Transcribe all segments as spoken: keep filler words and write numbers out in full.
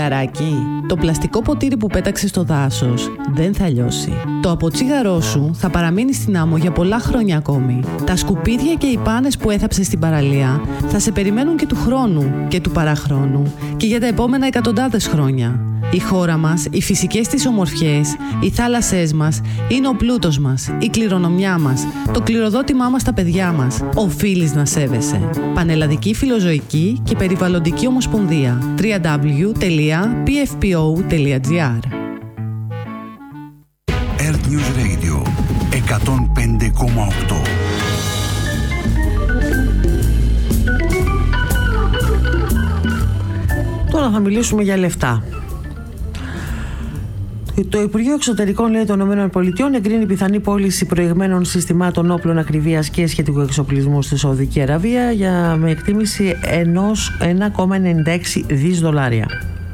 φιλαράκι, το πλαστικό ποτήρι που πέταξες στο δάσος δεν θα λιώσει. Το αποτσίγαρό σου θα παραμείνει στην άμμο για πολλά χρόνια ακόμη. Τα σκουπίδια και οι πάνες που έθαψες στην παραλία θα σε περιμένουν και του χρόνου και του παραχρόνου και για τα επόμενα εκατοντάδες χρόνια. Η χώρα μας, οι φυσικές της ομορφιές, οι θάλασσές μας είναι ο πλούτος μας, η κληρονομιά μας, το κληροδότημά μας στα παιδιά μας. Οφείλεις να σέβεσαι. Πανελλαδική Φιλοζωική και Περιβαλλοντική Ομοσπονδία. double-u double-u double-u τελεία πι εφ πι ο τελεία τζι άρ. Earth News Radio εκατόν πέντε κόμμα οκτώ. Τώρα θα μιλήσουμε για λεφτά. Το Υπουργείο Εξωτερικών, λέει, των ΗΠΑ εγκρίνει πιθανή πώληση προηγμένων συστημάτων όπλων ακριβίας και σχετικού εξοπλισμού στη Σαουδική Αραβία για με εκτίμηση ένα κόμμα ενενήντα έξι δις δολάρια.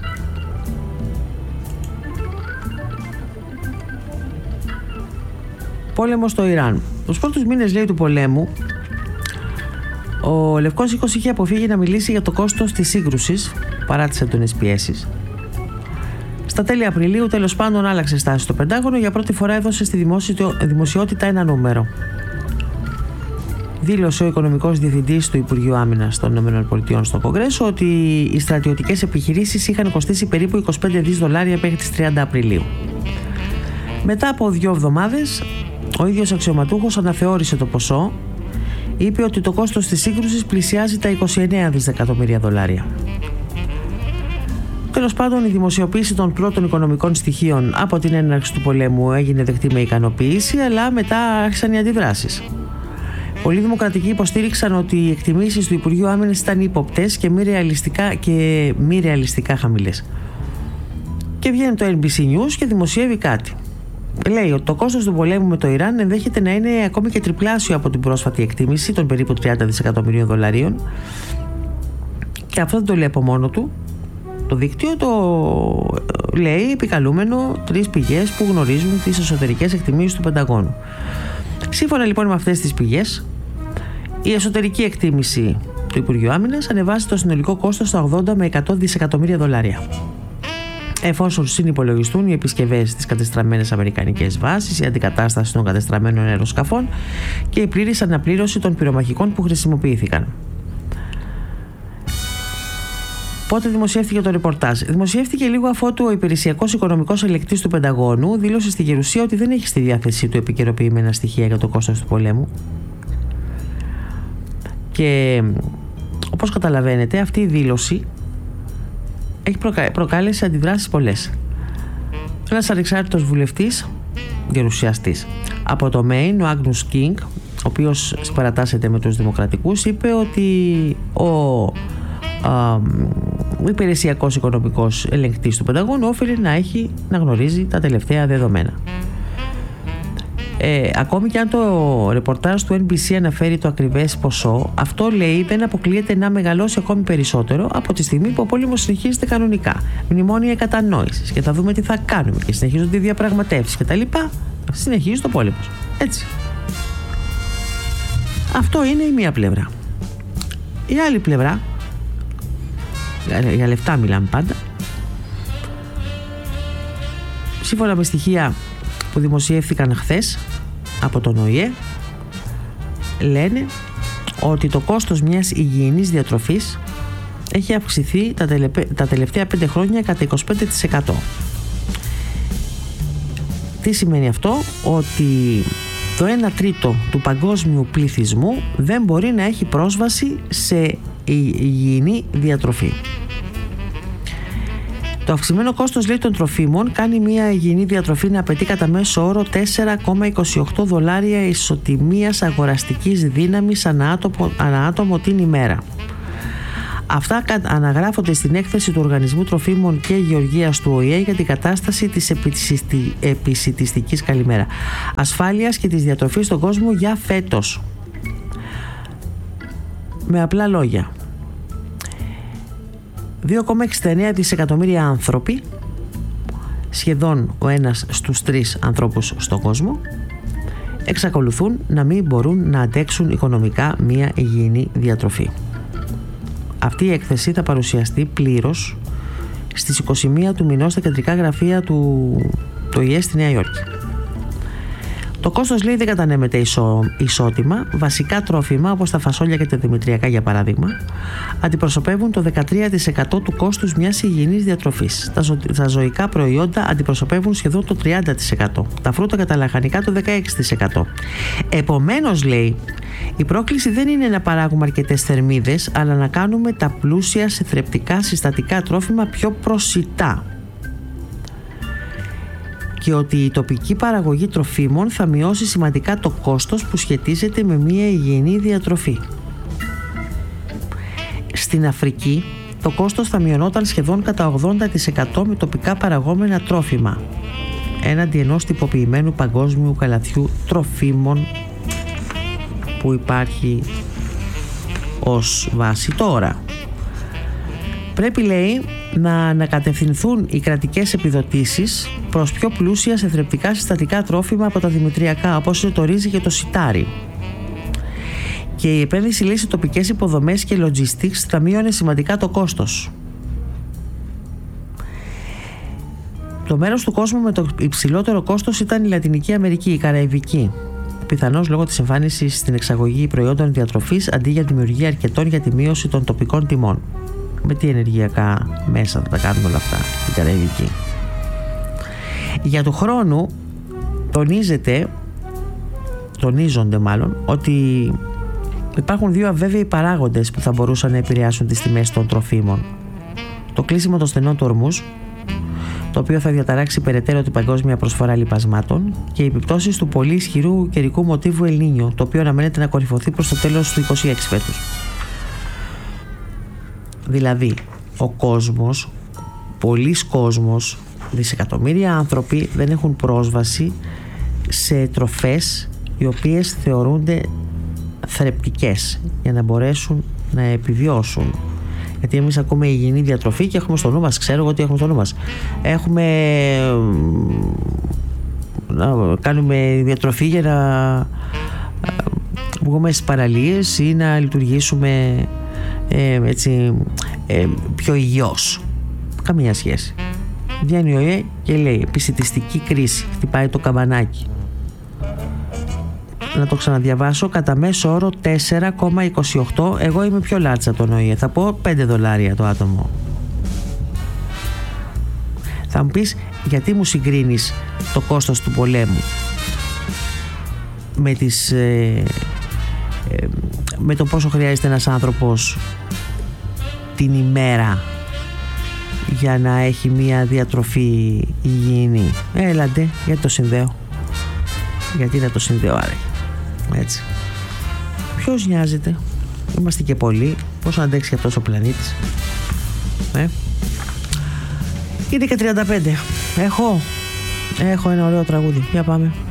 Πόλεμο στο Ιράν. Τους πρώτους μήνες, λέει, του πολέμου, ο Λευκός Οίκος είχε αποφύγει να μιλήσει για το κόστος της σύγκρουσης παρά τις έντονες πιέσεις. Στα τέλη Απριλίου, τέλος πάντων, άλλαξε στάση στο Πεντάγωνο. Για πρώτη φορά έδωσε στη δημοσιότητα ένα νούμερο. Δήλωσε ο οικονομικός διευθυντής του Υπουργείου Άμυνας των ΗΠΑ στο Κογκρέσο ότι οι στρατιωτικές επιχειρήσεις είχαν κοστίσει περίπου είκοσι πέντε δις δολάρια μέχρι τις τριάντα Απριλίου. Μετά από δύο εβδομάδες, ο ίδιος αξιωματούχος αναθεώρησε το ποσό. Είπε ότι το κόστος της σύγκρουσης πλησιάζει τα είκοσι εννέα δισεκατομμύρια δολάρια. Τέλος πάντων, η δημοσιοποίηση των πρώτων οικονομικών στοιχείων από την έναρξη του πολέμου έγινε δεκτή με ικανοποίηση, αλλά μετά άρχισαν οι αντιδράσεις. Πολλοί δημοκρατικοί υποστήριξαν ότι οι εκτιμήσεις του Υπουργείου Άμυνας ήταν ύποπτες και μη ρεαλιστικά, και μη ρεαλιστικά χαμηλές. Και βγαίνει το εν μπι σι News και δημοσιεύει κάτι. Λέει ότι το κόστος του πολέμου με το Ιράν ενδέχεται να είναι ακόμη και τριπλάσιο από την πρόσφατη εκτίμηση των περίπου τριάντα δισεκατομμυρίων δολαρίων. Και αυτό δεν το λέει από μόνο του. Το δίκτυο το λέει επικαλούμενο τρεις πηγές που γνωρίζουν τις εσωτερικές εκτιμήσεις του Πενταγώνου. Σύμφωνα λοιπόν με αυτές τις πηγές, η εσωτερική εκτίμηση του Υπουργείου Άμυνας ανεβάζει το συνολικό κόστος στα ογδόντα με εκατό δισεκατομμύρια δολάρια. Εφόσον συνυπολογιστούν οι επισκευές στις κατεστραμμένες αμερικανικές βάσεις, η αντικατάσταση των κατεστραμμένων αεροσκαφών και η πλήρης αναπλήρωση των πυρομαχικών που χρησιμοποιήθηκαν. Πότε δημοσιεύτηκε το ρεπορτάζ? Δημοσιεύτηκε λίγο αφότου ο υπηρεσιακός οικονομικός ελεκτής του Πενταγώνου δήλωσε στη Γερουσία ότι δεν έχει στη διάθεσή του επικαιροποιημένα στοιχεία για το κόστος του πολέμου. Και όπως καταλαβαίνετε, αυτή η δήλωση έχει προκα... προκάλεσει αντιδράσεις πολλές. Ένας ανεξάρτητος βουλευτής, γερουσιαστής από το Μέιν, ο Άγνους Κίνγκ, ο οποίος συμπαρατάσσεται με τους δημοκρατικούς, είπε ότι ο ο υπηρεσιακός οικονομικός ελεγκτής του Πενταγώνου όφιλε να έχει να γνωρίζει τα τελευταία δεδομένα. Ε, ακόμη και αν το ρεπορτάζ του εν μπι σι αναφέρει το ακριβές ποσό, αυτό, λέει, δεν αποκλείεται να μεγαλώσει ακόμη περισσότερο από τη στιγμή που ο πόλεμος συνεχίζεται κανονικά. Μνημόνια κατανόησης και θα δούμε τι θα κάνουμε και συνεχίζονται οι διαπραγματεύσεις κτλ. Συνεχίζει το πόλεμος. Έτσι. Αυτό είναι η μία πλευρά. Η άλλη πλευρά, για λεφτά μιλάμε πάντα, σύμφωνα με στοιχεία που δημοσιεύθηκαν χθες από τον Ο Η Ε, λένε ότι το κόστος μιας υγιεινής διατροφής έχει αυξηθεί τα, τελεπε... τα τελευταία πέντε χρόνια κατά είκοσι πέντε τοις εκατό. Τι σημαίνει αυτό? Ότι το ένα τρίτο του παγκόσμιου πληθυσμού δεν μπορεί να έχει πρόσβαση σε υγιεινή διατροφή. Το αυξημένο κόστος, λέει, των τροφίμων κάνει μια υγιεινή διατροφή να απαιτεί κατά μέσο όρο τέσσερα κόμμα είκοσι οκτώ δολάρια ισοτιμίας αγοραστικής δύναμης ανά άτομο, ανά άτομο την ημέρα. Αυτά αναγράφονται στην έκθεση του Οργανισμού Τροφίμων και Γεωργίας του Ο Η Ε για την κατάσταση της επισιτιστικής καλημέρα ασφάλειας και της διατροφής στον κόσμο για φέτος. Με απλά λόγια, δύο κόμμα εξήντα εννέα δισεκατομμύρια άνθρωποι, σχεδόν ο ένας στους τρεις ανθρώπους στον κόσμο, εξακολουθούν να μην μπορούν να αντέξουν οικονομικά μια υγιεινή διατροφή. Αυτή η έκθεση θα παρουσιαστεί πλήρως στις είκοσι μία του μηνός στα κεντρικά γραφεία του, του Ο Η Ε στη Νέα Υόρκη. Το κόστος, λέει, δεν κατανέμεται ισο, ισότιμα. Βασικά τρόφιμα, όπως τα φασόλια και τα δημητριακά για παράδειγμα, αντιπροσωπεύουν το δεκατρία τοις εκατό του κόστους μιας υγιεινής διατροφής. Τα, ζω, τα ζωικά προϊόντα αντιπροσωπεύουν σχεδόν το τριάντα τοις εκατό. Τα φρούτα και τα λαχανικά το δεκαέξι τοις εκατό. Επομένως, λέει, η πρόκληση δεν είναι να παράγουμε αρκετές θερμίδες, αλλά να κάνουμε τα πλούσια σε θρεπτικά συστατικά τρόφιμα πιο προσιτά. Και ότι η τοπική παραγωγή τροφίμων θα μειώσει σημαντικά το κόστος που σχετίζεται με μια υγιεινή διατροφή. Στην Αφρική το κόστος θα μειωνόταν σχεδόν κατά ογδόντα τοις εκατό με τοπικά παραγόμενα τρόφιμα, έναντι ενός τυποποιημένου παγκόσμιου καλαθιού τροφίμων που υπάρχει ως βάση τώρα. Πρέπει, λέει, να ανακατευθυνθούν οι κρατικές επιδοτήσεις προς πιο πλούσια σε θρεπτικά συστατικά τρόφιμα από τα δημητριακά, όπως είναι το ρύζι και το σιτάρι. Και η επένδυση, λέει, σε τοπικές υποδομές και logistics θα μείωνε σημαντικά το κόστος. Το μέρος του κόσμου με το υψηλότερο κόστος ήταν η Λατινική Αμερική, η Καραϊβική. Πιθανώς λόγω της εμφάνισης στην εξαγωγή προϊόντων διατροφής αντί για δημιουργία αρκετών για τη μείωση των τοπικών τιμών. Με τι ενεργειακά μέσα θα τα κάνουμε όλα αυτά η Καραϊβική. Για του χρόνου τονίζεται, τονίζονται μάλλον, ότι υπάρχουν δύο αβέβαιοι παράγοντες που θα μπορούσαν να επηρεάσουν τις τιμές των τροφίμων. Το κλείσιμο των στενών του Ορμούζ, το οποίο θα διαταράξει περαιτέρω την παγκόσμια προσφορά λιπασμάτων, και οι επιπτώσεις του πολύ ισχυρού καιρικού μοτίβου El Niño, το οποίο αναμένεται να κορυφωθεί προς το τέλος του είκοσι έξι φέτος. Δηλαδή, ο κόσμος, πολλοί κόσμος, δισεκατομμύρια άνθρωποι δεν έχουν πρόσβαση σε τροφές οι οποίες θεωρούνται θρεπτικές για να μπορέσουν να επιβιώσουν. Γιατί εμείς ακούμε υγιεινή διατροφή και έχουμε στο νου μας, ξέρω εγώ τι έχουμε στο νου μας. Έχουμε να κάνουμε διατροφή για να βγούμε στις παραλίες ή να λειτουργήσουμε ε, έτσι, ε, πιο υγιώς. Καμία σχέση. Βγαίνει ο Ο Η Ε και λέει επισιτιστική κρίση, χτυπάει το καμπανάκι. Να το ξαναδιαβάσω, κατά μέσο όρο τέσσερα κόμμα είκοσι οκτώ. Εγώ είμαι πιο λάτσα τον Ο Η Ε, θα πω πέντε δολάρια το άτομο. Θα μου πεις, γιατί μου συγκρίνεις το κόστος του πολέμου με τις ε, ε, με το πόσο χρειάζεται ένας άνθρωπος την ημέρα για να έχει μια διατροφή υγιεινή? Έλαντε, γιατί το συνδέω? Γιατί να το συνδέω άραγε? Έτσι. Ποιος νοιάζεται? Είμαστε και πολλοί. Πώς να αντέξει αυτός ο πλανήτης? Ε? Είναι και τριάντα πέντε. Έχω Έχω ένα ωραίο τραγούδι. Για πάμε.